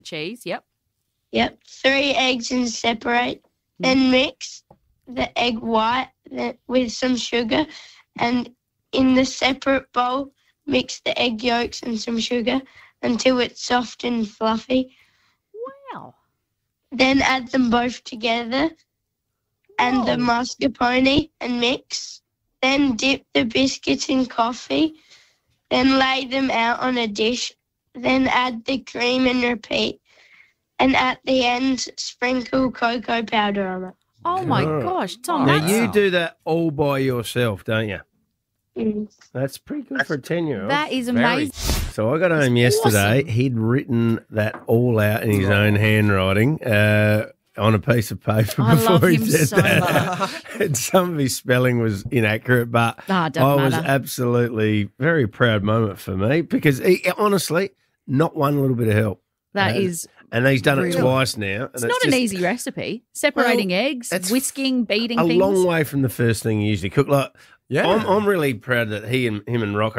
Cheese, yep. Yep. 3 eggs and separate. Then mix the egg white with some sugar, and in the separate bowl, mix the egg yolks and some sugar until it's soft and fluffy. Wow. Then add them both together and the mascarpone and mix. Then dip the biscuits in coffee. Then lay them out on a dish. Then add the cream and repeat. And at the end, sprinkle cocoa powder on it. Oh, my gosh, Tom. Now, you do that all by yourself, don't you? Mm. That's pretty good for a 10-year-old. That is amazing. So I got home yesterday. awesome. He'd written that all out in his own handwriting on a piece of paper I before love he him said so that. much. And some of his spelling was inaccurate, but Doesn't I was matter. absolutely very proud moment for me because honestly, not one little bit of help. That is And he's done it Really? twice now. And It's not an easy recipe. Separating eggs, that's whisking, beating a things. long way from the first thing you usually cook. Like, Yeah. I'm really proud that him and Rocco